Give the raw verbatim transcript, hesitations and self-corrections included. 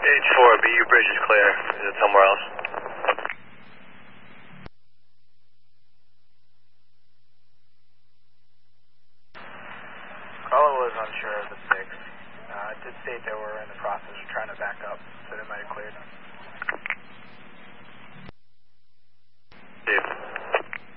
H four, B U bridge is clear. Is it somewhere else? Caller was unsure of the fix. Uh, it did state they were in the process of trying to back up, so they might have cleared.